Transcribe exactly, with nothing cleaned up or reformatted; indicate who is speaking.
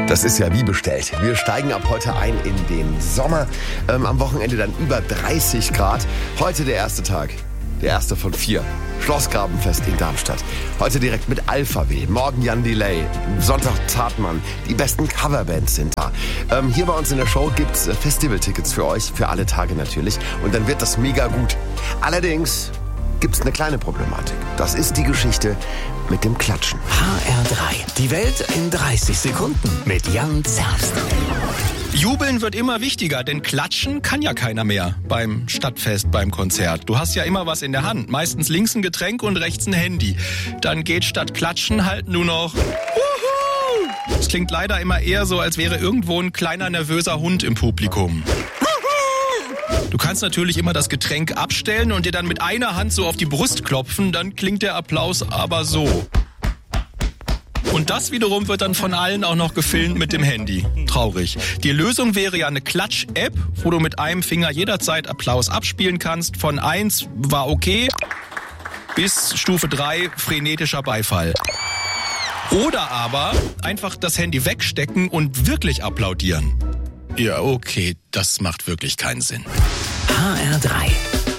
Speaker 1: Das ist ja wie bestellt. Wir steigen ab heute ein in den Sommer. Ähm, am Wochenende dann über dreißig Grad. Heute der erste Tag. Der erste von vier. Schlossgrabenfest in Darmstadt. Heute direkt mit Alpha W. Morgen Jan Delay. Sonntag Zartmann. Die besten Coverbands sind da. Ähm, hier bei uns in der Show gibt's äh, Festivaltickets für euch. Für alle Tage natürlich. Und dann wird das mega gut. Allerdings gibt's eine kleine Problematik. Das ist die Geschichte mit dem Klatschen.
Speaker 2: H R drei. Die Welt in dreißig Sekunden mit Jan Zerbst.
Speaker 3: Jubeln wird immer wichtiger, denn klatschen kann ja keiner mehr beim Stadtfest, beim Konzert. Du hast ja immer was in der Hand, meistens links ein Getränk und rechts ein Handy. Dann geht statt klatschen halt nur noch Wuhu! Das klingt leider immer eher so, als wäre irgendwo ein kleiner nervöser Hund im Publikum. Du kannst natürlich immer das Getränk abstellen und dir dann mit einer Hand so auf die Brust klopfen, dann klingt der Applaus aber so. Und das wiederum wird dann von allen auch noch gefilmt mit dem Handy. Traurig. Die Lösung wäre ja eine Klatsch-App, wo du mit einem Finger jederzeit Applaus abspielen kannst. Von eins war okay bis Stufe drei frenetischer Beifall. Oder aber einfach das Handy wegstecken und wirklich applaudieren. Ja, okay, das macht wirklich keinen Sinn.
Speaker 2: H R drei.